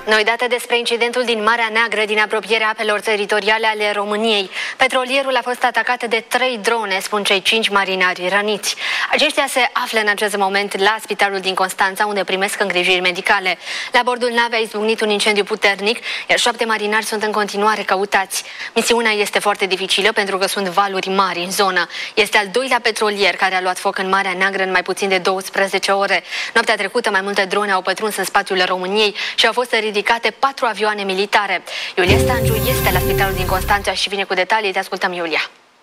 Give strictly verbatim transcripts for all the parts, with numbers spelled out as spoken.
Noi date despre incidentul din Marea Neagră din apropierea apelor teritoriale ale României. Petrolierul a fost atacat de trei drone, spun cei cinci marinari răniți. Aceștia se află în acest moment la spitalul din Constanța, unde primesc îngrijiri medicale. La bordul navei a izbucnit un incendiu puternic, iar șapte marinari sunt în continuare căutați. Misiunea este foarte dificilă pentru că sunt valuri mari în zonă. Este al doilea petrolier care a luat foc în Marea Neagră în mai puțin de douăsprezece ore. Noaptea trecută mai multe drone au pătruns în spațiul României și au fost ridicate patru avioane militare. Iulia Stanciu este la spitalul din Constanța și vine cu detalii. Te ascultăm, Iulia.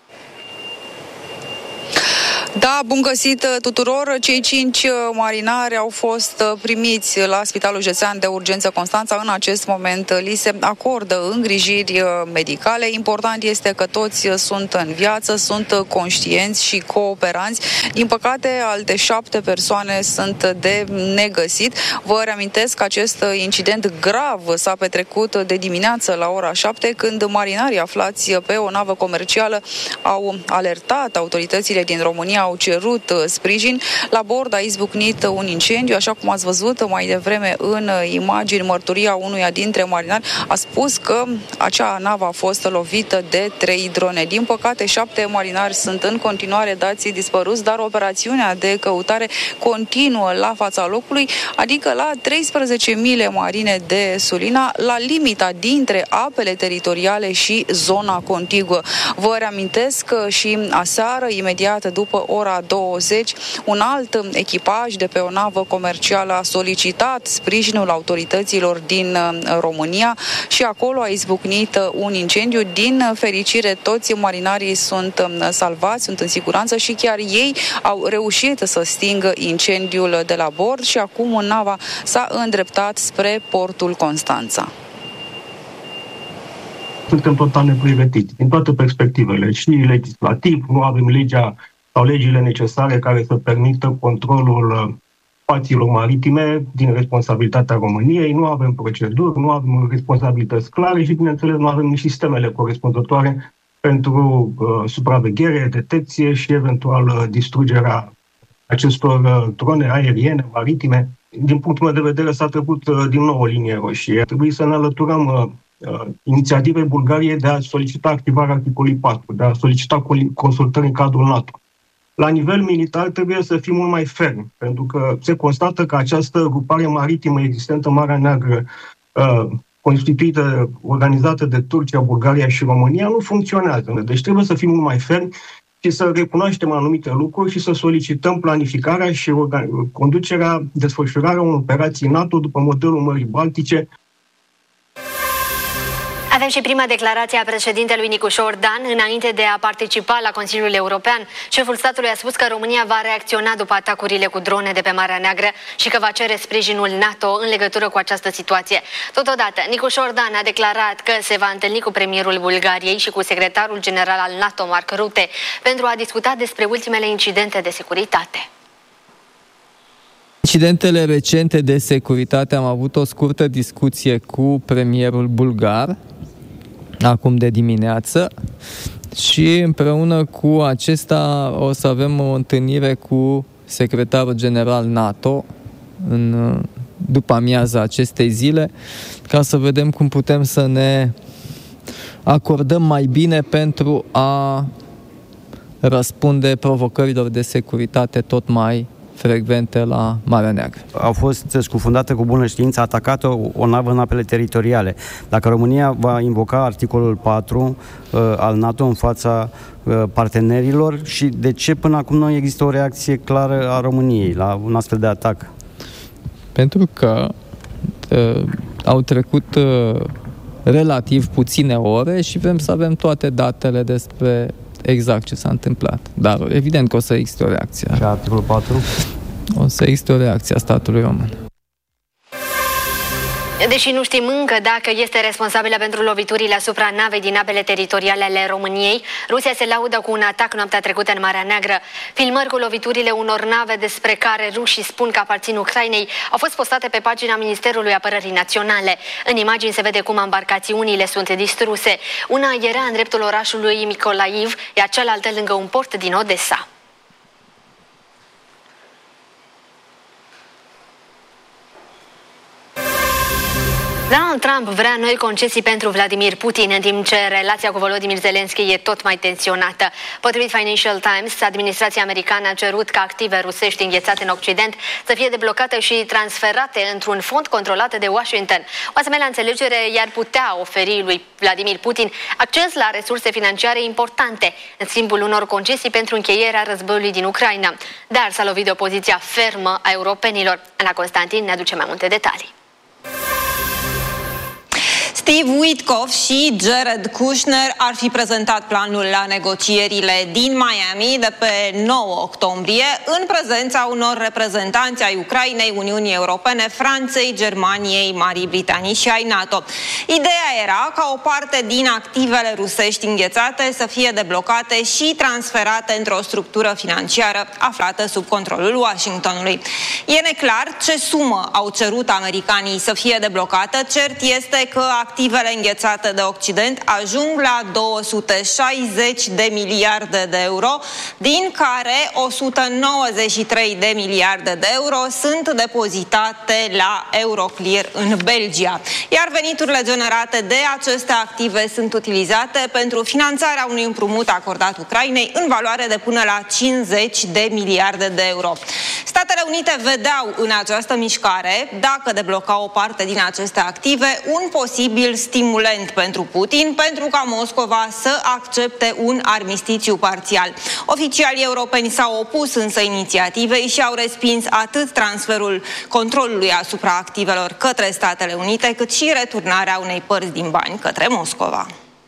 Da, bun găsit tuturor! Cei cinci marinari au fost primiți la Spitalul Județean de Urgență Constanța. În acest moment li se acordă îngrijiri medicale. Important este că toți sunt în viață, sunt conștienți și cooperanți. Din păcate, alte șapte persoane sunt de negăsit. Vă reamintesc că acest incident grav s-a petrecut de dimineață la ora șapte, când marinarii aflați pe o navă comercială au alertat autoritățile din România, au cerut sprijin. La bord a izbucnit un incendiu, așa cum ați văzut mai devreme în imagini. Mărturia unuia dintre marinari a spus că acea navă a fost lovită de trei drone. Din păcate, șapte marinari sunt în continuare dați dispăruți, dar operațiunea de căutare continuă la fața locului, adică la treisprezece mile marine de Sulina, la limita dintre apele teritoriale și zona contiguă. Vă reamintesc că și aseară, imediat după ora douăzeci, un alt echipaj de pe o navă comercială a solicitat sprijinul autorităților din România și acolo a izbucnit un incendiu. Din fericire, toți marinarii sunt salvați, sunt în siguranță și chiar ei au reușit să stingă incendiul de la bord și acum nava s-a îndreptat spre portul Constanța. Suntem total nepregătiți din toate perspectivele, și legislativ, nu avem legea sau legile necesare care să permită controlul spațiilor maritime din responsabilitatea României, nu avem proceduri, nu avem responsabilități clare și, bineînțeles, nu avem nici sistemele corespunzătoare pentru uh, supraveghere, detecție și eventual uh, distrugerea acestor uh, drone aeriene, maritime. Din punctul meu de vedere s-a trecut uh, din nou o linie roșie. Ar trebui să ne alăturăm uh, uh, inițiativei Bulgariei de a solicita activarea articolului patru, de a solicita consultări în cadrul NATO. La nivel militar trebuie să fim mult mai fermi, pentru că se constată că această grupare maritimă existentă în Marea Neagră, uh, constituită, organizată de Turcia, Bulgaria și România, nu funcționează. Deci trebuie să fim mult mai fermi și să recunoaștem anumite lucruri și să solicităm planificarea și conducerea, desfășurarea unor operații NATO după modelul Mării Baltice. Avem și prima declarație a președintelui Nicușor Dan înainte de a participa la Consiliul European. Șeful statului a spus că România va reacționa după atacurile cu drone de pe Marea Neagră și că va cere sprijinul NATO în legătură cu această situație. Totodată, Nicușor Dan a declarat că se va întâlni cu premierul Bulgariei și cu secretarul general al NATO, Mark Rutte, pentru a discuta despre ultimele incidente de securitate. Incidentele recente de securitate, am avut o scurtă discuție cu premierul bulgar acum de dimineață și împreună cu acesta o să avem o întâlnire cu secretarul general NATO în după amiaza acestei zile, ca să vedem cum putem să ne acordăm mai bine pentru a răspunde provocărilor de securitate tot mai frecvente la Marea Neagră. A fost scufundată cu bună știință, atacată o, o navă în apele teritoriale. Dacă România va invoca articolul patru uh, al NATO în fața uh, partenerilor și de ce până acum nu există o reacție clară a României la un astfel de atac? Pentru că uh, au trecut uh, relativ puține ore și vrem să avem toate datele despre exact ce s-a întâmplat. Dar evident că o să existe o reacție. Și articolul patru? O să existe o reacție a statului român. Deși nu știm încă dacă este responsabilă pentru loviturile asupra navei din apele teritoriale ale României, Rusia se laudă cu un atac noaptea trecută în Marea Neagră. Filmări cu loviturile unor nave despre care rușii spun că aparțin Ucrainei au fost postate pe pagina Ministerului Apărării Naționale. În imagini se vede cum embarcațiunile sunt distruse. Una era în dreptul orașului Mykolaiv, iar cealaltă lângă un port din Odessa. Donald Trump vrea noi concesii pentru Vladimir Putin, în timp ce relația cu Volodymyr Zelensky e tot mai tensionată. Potrivit Financial Times, administrația americană a cerut ca active rusești înghețate în Occident să fie deblocate și transferate într-un fond controlat de Washington. O asemenea înțelegere i-ar putea oferi lui Vladimir Putin acces la resurse financiare importante, în schimbul unor concesii pentru încheierea războiului din Ucraina. Dar s-a lovit de opoziția fermă a europenilor. Ana Constantin ne aduce mai multe detalii. Steve Witkoff și Jared Kushner ar fi prezentat planul la negocierile din Miami de pe nouă octombrie, în prezența unor reprezentanți ai Ucrainei, Uniunii Europene, Franței, Germaniei, Marii Britanii și ai NATO. Ideea era ca o parte din activele rusești înghețate să fie deblocate și transferate într-o structură financiară aflată sub controlul Washingtonului. E neclar ce sumă au cerut americanii să fie deblocată. Cert este că activele înghețate de Occident ajung la două sute șaizeci de miliarde de euro, din care o sută nouăzeci și trei de miliarde de euro sunt depozitate la Euroclear în Belgia. Iar veniturile generate de aceste active sunt utilizate pentru finanțarea unui împrumut acordat Ucrainei în valoare de până la cincizeci de miliarde de euro. Statele Unite vedeau în această mișcare, dacă debloca o parte din aceste active, un posibil stimulent pentru Putin, pentru ca Moscova să accepte un armistițiu parțial. Oficialii europeni s-au opus însă inițiativei și au respins atât transferul controlului asupra activelor către Statele Unite, cât și returnarea unei părți din bani către Moscova.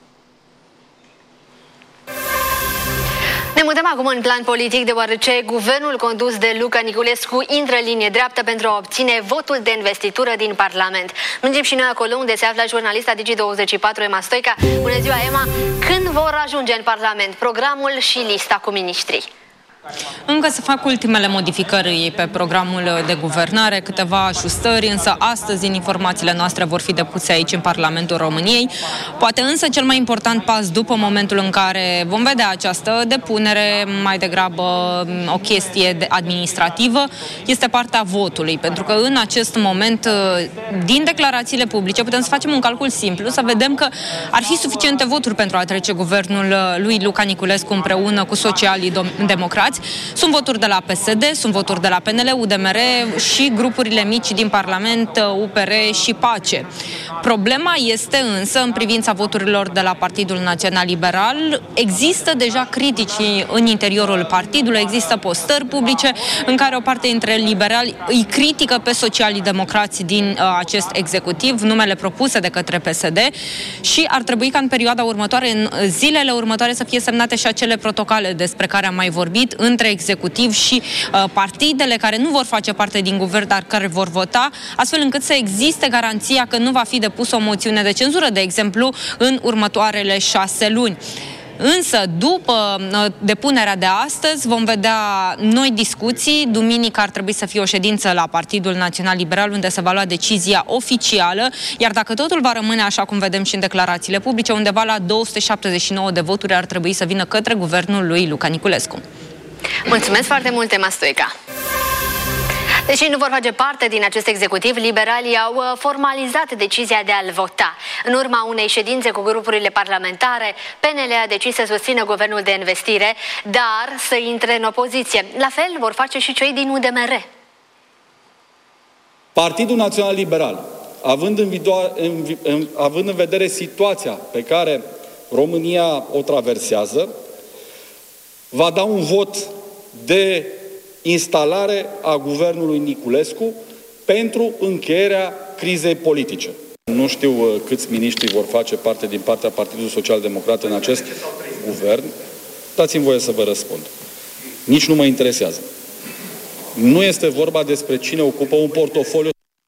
Ne mutăm acum în plan politic, deoarece guvernul condus de Luca Niculescu intră în linie dreaptă pentru a obține votul de investitură din Parlament. Mergem și noi acolo unde se află jurnalista Digi douăzeci și patru, Emma Stoica. Bună ziua, Emma! Când vor ajunge în Parlament programul și lista cu miniștrii? Încă se fac ultimele modificări pe programul de guvernare, câteva ajustări, însă astăzi, din informațiile noastre, vor fi depuse aici în Parlamentul României. Poate însă cel mai important pas după momentul în care vom vedea această depunere, mai degrabă o chestie administrativă, este partea votului, pentru că în acest moment, din declarațiile publice, putem să facem un calcul simplu, să vedem că ar fi suficiente voturi pentru a trece guvernul lui Luca Niculescu împreună cu socialii democrați. Sunt voturi de la P S D, sunt voturi de la P N L, U D M R și grupurile mici din Parlament, U P R și PACE. Problema este însă, în privința voturilor de la Partidul Național Liberal, există deja critici în interiorul partidului, există postări publice în care o parte dintre liberali îi critică pe socialii democrați din uh, acest executiv, numele propuse de către P S D, și ar trebui ca în perioada următoare, în zilele următoare, să fie semnate și acele protocole despre care am mai vorbit, între executiv și uh, partidele care nu vor face parte din guvern, dar care vor vota, astfel încât să existe garanția că nu va fi depusă o moțiune de cenzură, de exemplu, în următoarele șase luni. Însă, după uh, depunerea de astăzi, vom vedea noi discuții. Duminică ar trebui să fie o ședință la Partidul Național Liberal, unde se va lua decizia oficială, iar dacă totul va rămâne așa cum vedem și în declarațiile publice, undeva la două sute șaptezeci și nouă de voturi ar trebui să vină către guvernul lui Luca Niculescu. Mulțumesc foarte mult, Emma Stoica. Deși nu vor face parte din acest executiv, liberalii au formalizat decizia de a-l vota. În urma unei ședințe cu grupurile parlamentare, P N L a decis să susțină guvernul de investire, dar să intre în opoziție. La fel vor face și cei din U D M R. Partidul Național Liberal, având în, în, în, având în vedere situația pe care România o traversează, va da un vot de instalare a guvernului Niculescu pentru încheierea crizei politice. Nu știu câți miniștri vor face parte din partea Partidului Social Democrat în acest guvern. Dați-mi voie să vă răspund. Nici nu mă interesează. Nu este vorba despre cine ocupă un portofoliu.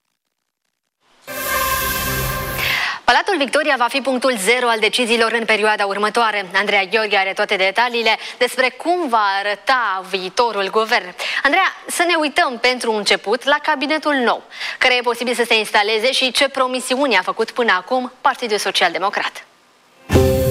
Palatul Victoria va fi punctul zero al deciziilor în perioada următoare. Andreea Gheorghe are toate detaliile despre cum va arăta viitorul guvern. Andreea, să ne uităm pentru început la cabinetul nou, care e posibil să se instaleze și ce promisiuni a făcut până acum Partidul Social Democrat.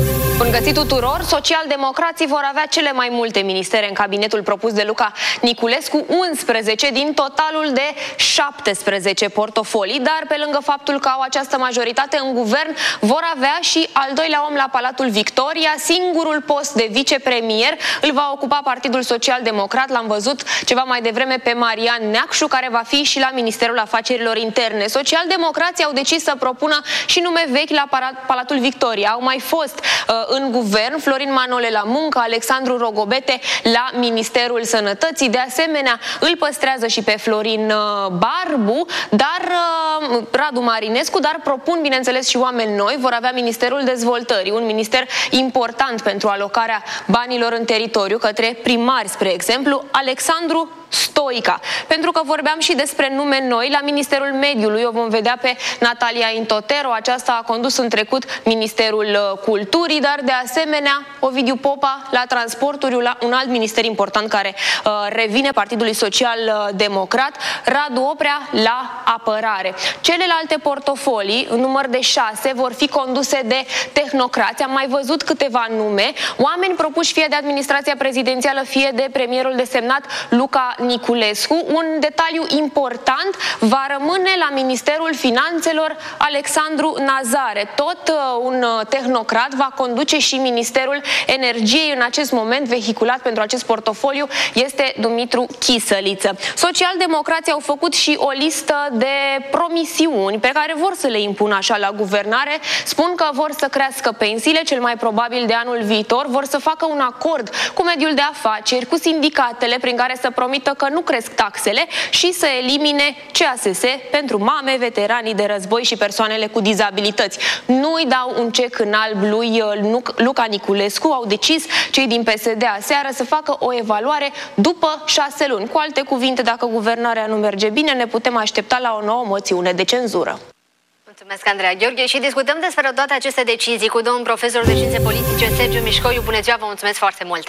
Bun găsit tuturor! Socialdemocrații vor avea cele mai multe ministere în cabinetul propus de Luca Niculescu, unsprezece din totalul de șaptesprezece portofolii, dar pe lângă faptul că au această majoritate în guvern, vor avea și al doilea om la Palatul Victoria. Singurul post de vicepremier îl va ocupa Partidul Social-Democrat. L-am văzut ceva mai devreme pe Marian Neacșu, care va fi și la Ministerul Afacerilor Interne. Socialdemocrații au decis să propună și nume vechi la Palatul Victoria. Au mai fost uh, în guvern Florin Manole la muncă, Alexandru Rogobete la Ministerul Sănătății. De asemenea, îl păstrează și pe Florin uh, Barbu, dar uh, Radu Marinescu, dar propun, bineînțeles, și oameni noi. Vor avea Ministerul Dezvoltării, un minister important pentru alocarea banilor în teritoriu către primari, spre exemplu, Alexandru Stoica. Pentru că vorbeam și despre nume noi, la Ministerul Mediului o vom vedea pe Natalia Intotero. Aceasta a condus în trecut Ministerul Culturii, dar de asemenea Ovidiu Popa la Transporturi, un alt minister important care uh, revine Partidului Social Democrat, Radu Oprea la Apărare. Celelalte portofolii, în număr de șase, vor fi conduse de tehnocrați. Am mai văzut câteva nume, oameni propuși fie de administrația prezidențială, fie de premierul desemnat Luca Niculescu. Un detaliu important va rămâne la Ministerul Finanțelor Alexandru Nazare. Tot uh, un tehnocrat va conduce și Ministerul Energiei. În acest moment, vehiculat pentru acest portofoliu este Dumitru Chisăliță. Socialdemocrații au făcut și o listă de promisiuni pe care vor să le impună așa la guvernare. Spun că vor să crească pensiile, cel mai probabil de anul viitor, vor să facă un acord cu mediul de afaceri, cu sindicatele, prin care să promită că nu cresc taxele și să elimine C A S S pentru mame, veteranii de război și persoanele cu dizabilități. Nu îi dau un cec în alb lui Luca Niculescu. Au decis cei din P S D aseară să facă o evaluare după șase luni. Cu alte cuvinte, dacă guvernarea nu merge bine, ne putem aștepta la o nouă moțiune de cenzură. Mulțumesc, Andreea Gheorghe, și discutăm despre toate aceste decizii cu domnul profesor de științe politice, Sergiu Mișcoiu. Bună ziua, vă mulțumesc foarte mult!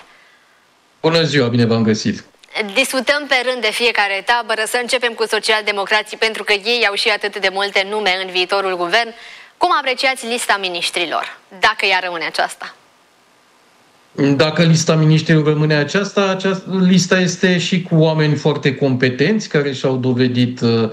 Bună ziua, bine v-am găsit! Discutăm pe rând de fiecare tabără. Să începem cu socialdemocrații, pentru că ei au și atât de multe nume în viitorul guvern. Cum apreciați lista miniștrilor, dacă ea rămâne aceasta? Dacă lista miniștrilor rămâne aceasta, această lista este și cu oameni foarte competenți, care și-au dovedit uh,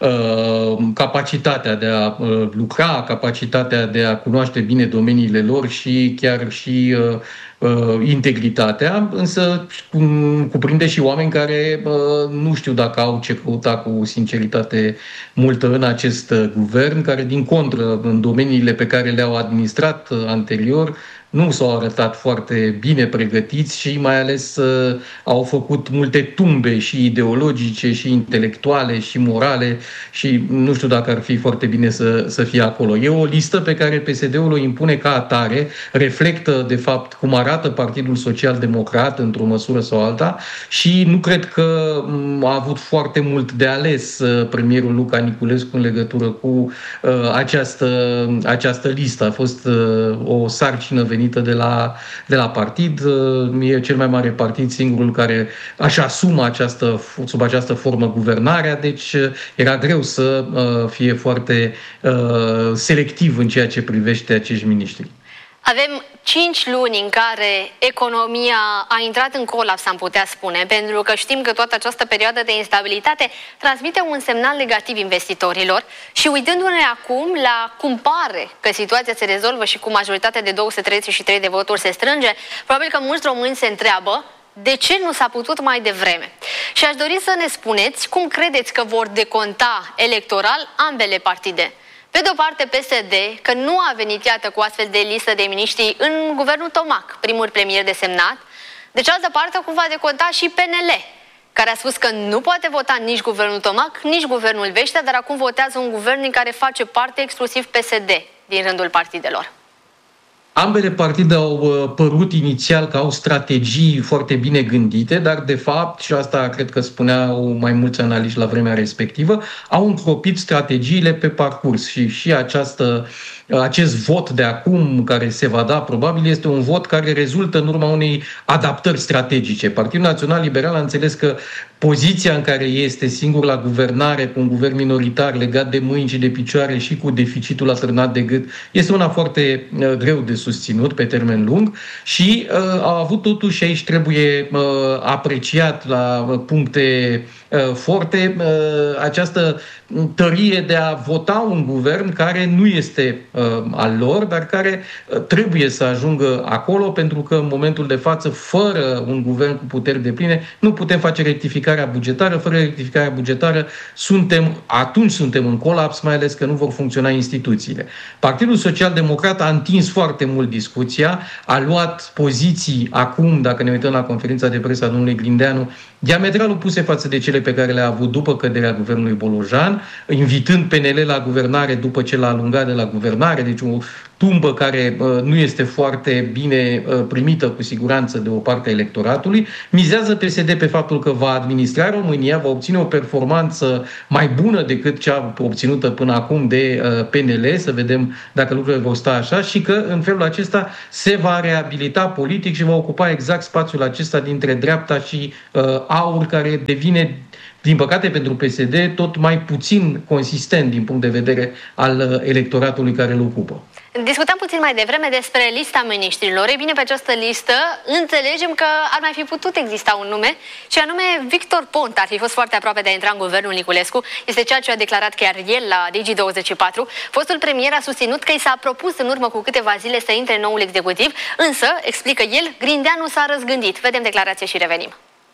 capacitatea de a uh, lucra, capacitatea de a cunoaște bine domeniile lor și chiar și uh, uh, integritatea, însă um, cuprinde și oameni care uh, nu știu dacă au ce căuta cu sinceritate multă în acest uh, guvern, care din contră, în domeniile pe care le-au administrat uh, anterior, nu s-au arătat foarte bine pregătiți și mai ales uh, au făcut multe tumbe și ideologice și intelectuale și morale și nu știu dacă ar fi foarte bine să, să fie acolo. E o listă pe care P S D-ul o impune ca atare, reflectă de fapt cum arată Partidul Social-Democrat într-o măsură sau alta și nu cred că a avut foarte mult de ales uh, premierul Luca Niculescu în legătură cu uh, această, această listă. A fost uh, o sarcină venită de la, de la partid. E cel mai mare partid, singurul care își asumă această, sub această formă guvernarea, deci era greu să fie foarte selectiv în ceea ce privește acești miniștri. Avem cinci luni în care economia a intrat în colaps, am putea spune, pentru că știm că toată această perioadă de instabilitate transmite un semnal negativ investitorilor și uitându-ne acum la cum pare că situația se rezolvă și cu majoritatea de două sute treizeci și trei de voturi se strânge, probabil că mulți români se întreabă de ce nu s-a putut mai devreme. Și aș dori să ne spuneți cum credeți că vor deconta electoral ambele partide. Pe de o parte P S D, că nu a venit, iată, cu astfel de listă de miniștri în guvernul Tomac, primul premier desemnat. De cealaltă parte, cum va deconta și P N L, care a spus că nu poate vota nici guvernul Tomac, nici guvernul Veștea, dar acum votează un guvern din care face parte exclusiv P S D din rândul partidelor. Ambele partide au părut inițial că au strategii foarte bine gândite, dar de fapt, și asta cred că spuneau mai mulți analiști la vremea respectivă, au încropit strategiile pe parcurs și și această, acest vot de acum care se va da probabil este un vot care rezultă în urma unei adaptări strategice. Partidul Național Liberal a înțeles că poziția în care este singur la guvernare, cu un guvern minoritar legat de mâini și de picioare și cu deficitul atârnat de gât, este una foarte uh, greu de susținut pe termen lung și uh, au avut totuși, aici trebuie uh, apreciat la uh, puncte uh, forte uh, această tărie de a vota un guvern care nu este uh, al lor, dar care uh, trebuie să ajungă acolo, pentru că în momentul de față, fără un guvern cu puteri depline, nu putem face rectificarea bugetară. Fără rectificarea bugetară suntem, atunci suntem în colaps, mai ales că nu vor funcționa instituțiile. Partidul Social-Democrat a întins foarte mult discuția, a luat poziții acum, dacă ne uităm la conferința de presă a domnului Grindeanu, diametral opuse față de cele pe care le-a avut după căderea guvernului Bolojan, invitând P N L la guvernare după ce l-a alungat de la guvernare, deci o tumbă care uh, nu este foarte bine uh, primită cu siguranță de o parte a electoratului. Mizează P S D pe faptul că va administra România, va obține o performanță mai bună decât cea obținută până acum de uh, P N L, să vedem dacă lucrurile vor sta așa, și că în felul acesta se va reabilita politic și va ocupa exact spațiul acesta dintre dreapta și uh, aur, care devine, din păcate pentru P S D, tot mai puțin consistent din punct de vedere al electoratului care îl ocupă. Discutam puțin mai devreme despre lista miniștrilor. Ei bine, pe această listă înțelegem că ar mai fi putut exista un nume, și anume Victor Ponta. Ar fi fost foarte aproape de a intra în guvernul Niculescu. Este ceea ce a declarat chiar el la Digi douăzeci și patru. Fostul premier a susținut că i s-a propus în urmă cu câteva zile să intre în noul executiv, însă, explică el, Grindeanu s-a răzgândit. Vedem declarația și revenim.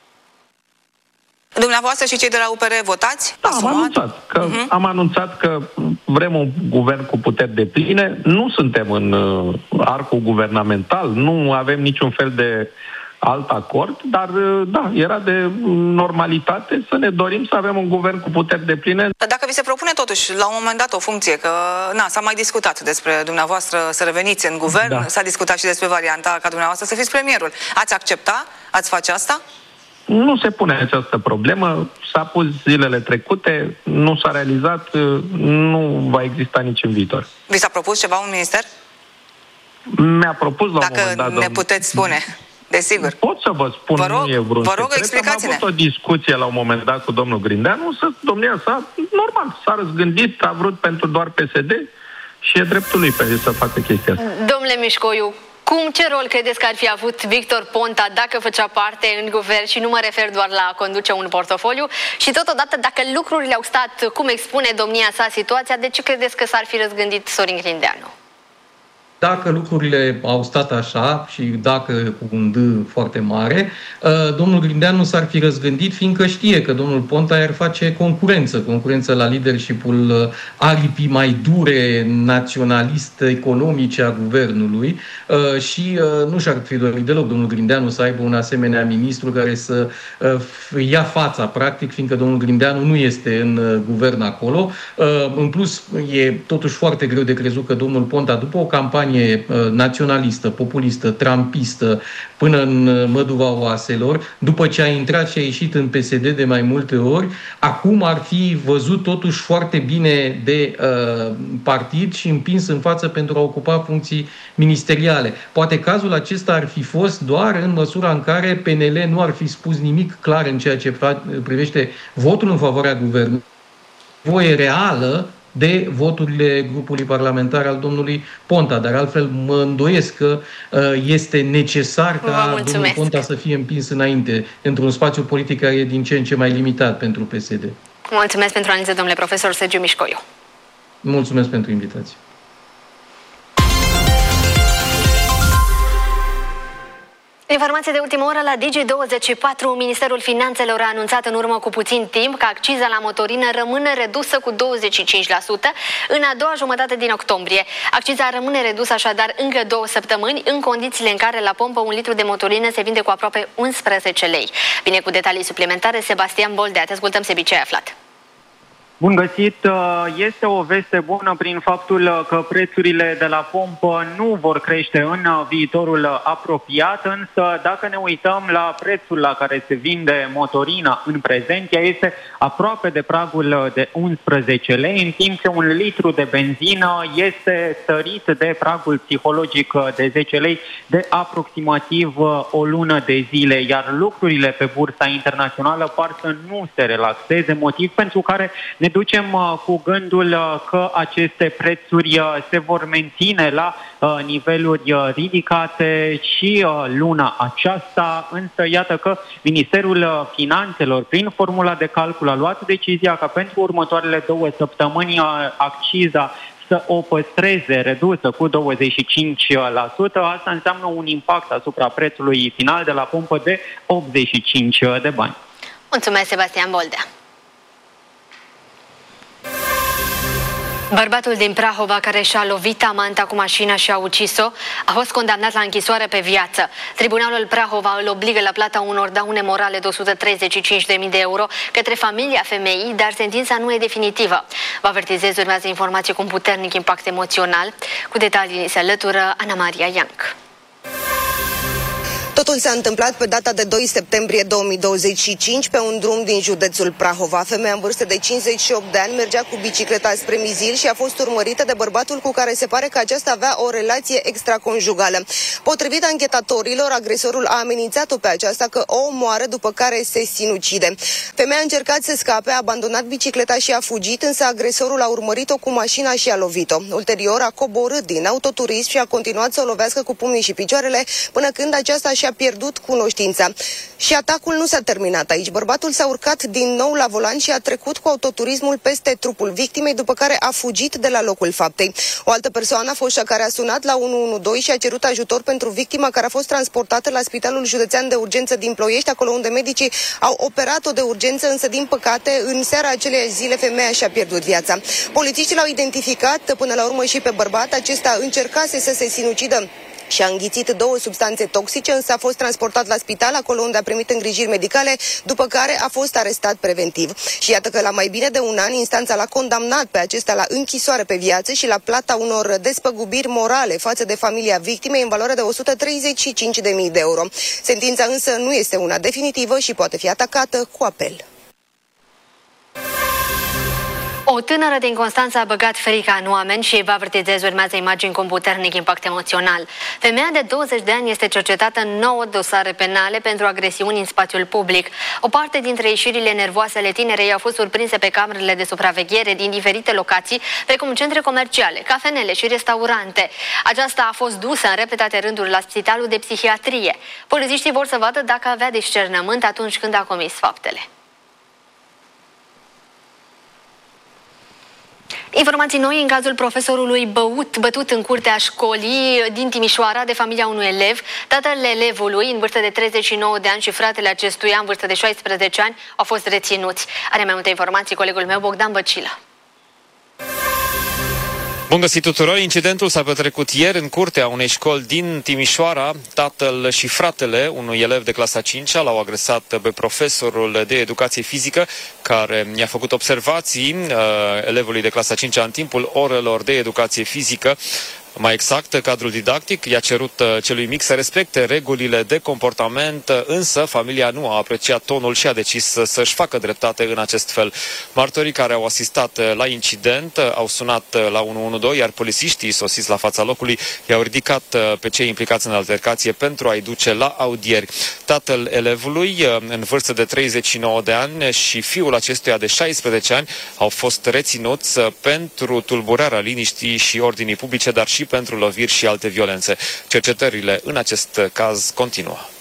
Dumneavoastră și cei de la U P R votați? Da, am anunțat, că, uh-huh. am anunțat că vrem un guvern cu puteri depline. Nu suntem în uh, arcul guvernamental, nu avem niciun fel de alt acord, dar uh, da, era de normalitate să ne dorim să avem un guvern cu puteri depline. Dacă vi se propune totuși la un moment dat o funcție, că na, s-a mai discutat despre dumneavoastră să reveniți în guvern, da. S-a discutat și despre varianta ca dumneavoastră să fiți premierul. Ați accepta? Ați face asta? Nu se pune această problemă, s-a pus zilele trecute, nu s-a realizat, nu va exista nici în viitor. Vi s-a propus ceva un minister? Mi-a propus la Dacă un moment dat... Dacă ne puteți spune, desigur. Pot să vă spun, vă rog, nu e vreun vă rog, explicați-ne. Am avut o discuție la un moment dat cu domnul Grindeanu, să domnia sa, normal, s-a răzgândit, a vrut pentru doar P S D și e dreptul lui pe să facă chestia asta. Domnule Mișcoiu, cum, ce rol credeți că ar fi avut Victor Ponta dacă făcea parte în guvern, și nu mă refer doar la a conduce un portofoliu, și totodată dacă lucrurile au stat, cum expune domnia sa situația, de ce credeți că s-ar fi răzgândit Sorin Grindeanu? Dacă lucrurile au stat așa și dacă cu un D foarte mare, domnul Grindeanu s-ar fi răzgândit, fiindcă știe că domnul Ponta ar face concurență, concurență la leadership-ul aripii mai dure, naționalist, economice a guvernului, și nu și-ar fi dorit deloc domnul Grindeanu să aibă un asemenea ministru care să ia fața, practic, fiindcă domnul Grindeanu nu este în guvern acolo. În plus, e totuși foarte greu de crezut că domnul Ponta, după o campanie naționalistă, populistă, trumpistă, până în măduva oaselor, după ce a intrat și a ieșit în P S D de mai multe ori, acum ar fi văzut totuși foarte bine de uh, partid și împins în față pentru a ocupa funcții ministeriale. Poate cazul acesta ar fi fost doar în măsura în care P N L nu ar fi spus nimic clar în ceea ce privește votul în favoarea guvernului, voie reală de voturile grupului parlamentar al domnului Ponta, dar altfel mă îndoiesc că este necesar ca domnul Ponta să fie împins înainte într-un spațiu politic care e din ce în ce mai limitat pentru P S D. Mulțumesc pentru analiză, domnule profesor Sergiu Mișcoiu. Mulțumesc pentru invitație. Informație de ultimă oră la Digi douăzeci și patru. Ministerul Finanțelor a anunțat în urmă cu puțin timp că acciza la motorină rămâne redusă cu douăzeci și cinci la sută în a doua jumătate din octombrie. Acciza rămâne redusă așadar încă două săptămâni, în condițiile în care la pompă un litru de motorină se vinde cu aproape unsprezece lei. Bine, cu detalii suplimentare, Sebastian Boldea. Te ascultăm, Sebi, ce ai aflat? Bun găsit! Este o veste bună prin faptul că prețurile de la pompă nu vor crește în viitorul apropiat, însă dacă ne uităm la prețul la care se vinde motorina în prezent, ea este aproape de pragul de unsprezece lei, în timp ce un litru de benzină este sărit de pragul psihologic de zece lei de aproximativ o lună de zile, iar lucrurile pe bursa internațională par să nu se relaxeze, motiv pentru care ne ducem cu gândul că aceste prețuri se vor menține la niveluri ridicate și luna aceasta, însă iată că Ministerul Finanțelor, prin formula de calcul, a luat decizia ca pentru următoarele două săptămâni acciza să o păstreze redusă cu douăzeci și cinci la sută. Asta înseamnă un impact asupra prețului final de la pompă de optzeci și cinci de bani. Mulțumesc, Sebastian Boldea. Bărbatul din Prahova care și-a lovit amanta cu mașina și a ucis-o a fost condamnat la închisoare pe viață. Tribunalul Prahova îl obligă la plata unor daune morale de o sută treizeci și cinci de mii de euro către familia femeii, dar sentința nu e definitivă. Vă avertizez, urmează informații cu un puternic impact emoțional. Cu detalii se alătură Ana Maria Ianc. Totul s-a întâmplat pe data de doi septembrie două mii douăzeci și cinci pe un drum din județul Prahova. Femeia în vârstă de cincizeci și opt de ani mergea cu bicicleta spre Mizil și a fost urmărită de bărbatul cu care se pare că aceasta avea o relație extraconjugală. Potrivit anchetatorilor, agresorul a amenințat-o pe aceasta că o omoară, după care se sinucide. Femeia a încercat să scape, a abandonat bicicleta și a fugit, însă agresorul a urmărit-o cu mașina și a lovit-o. Ulterior a coborât din autoturism și a continuat să o lovească cu pumnii și picioarele până când aceasta și a pierdut cunoștința. Și atacul nu s-a terminat aici. Bărbatul s-a urcat din nou la volan și a trecut cu autoturismul peste trupul victimei, după care a fugit de la locul faptei. O altă persoană a fost cea care a sunat la unu unu doi și a cerut ajutor pentru victima, care a fost transportată la Spitalul Județean de Urgență din Ploiești, acolo unde medicii au operat-o de urgență, însă din păcate în seara acelei zile femeia și-a pierdut viața. Polițiștii l-au identificat până la urmă și pe bărbat. Acesta încercase să se sinucidă și a înghițit două substanțe toxice, însă a fost transportat la spital, acolo unde a primit îngrijiri medicale, după care a fost arestat preventiv. Și iată că la mai bine de un an, instanța l-a condamnat pe acesta la închisoare pe viață și la plata unor despăgubiri morale față de familia victimei în valoare de o sută treizeci și cinci de mii de euro. Sentința însă nu este una definitivă și poate fi atacată cu apel. O tânără din Constanța a băgat frica în oameni și vă avertizez, urmează imagini cu un puternic impact emoțional. Femeia de douăzeci de ani este cercetată în nouă dosare penale pentru agresiuni în spațiul public. O parte dintre ieșirile nervoase ale tinerei au fost surprinse pe camerele de supraveghere din diferite locații, precum centre comerciale, cafenele și restaurante. Aceasta a fost dusă în repetate rânduri la Spitalul de Psihiatrie. Polițiștii vor să vadă dacă avea discernământ atunci când a comis faptele. Informații noi în cazul profesorului băut, bătut în curtea școlii din Timișoara de familia unui elev. Tatăl elevului, în vârstă de treizeci și nouă de ani, și fratele acestuia, în vârstă de șaisprezece ani, au fost reținuți. Are mai multe informații colegul meu, Bogdan Băcilă. Bun găsit tuturor! Incidentul s-a petrecut ieri în curtea unei școli din Timișoara. Tatăl și fratele unui elev de clasa a cincea l-au agresat pe profesorul de educație fizică, care i-a făcut observații uh, elevului de clasa a cincea în timpul orelor de educație fizică. Mai exact, cadrul didactic i-a cerut celui mic să respecte regulile de comportament, însă familia nu a apreciat tonul și a decis să-și facă dreptate în acest fel. Martorii care au asistat la incident au sunat la unu unu doi, iar polițiștii sosiți la fața locului i-au ridicat pe cei implicați în altercație pentru a-i duce la audieri. Tatăl elevului, în vârstă de treizeci și nouă de ani, și fiul acestuia de șaisprezece ani au fost reținuți pentru tulburarea liniștii și ordinii publice, dar și pentru loviri și alte violențe. Cercetările în acest caz continuă.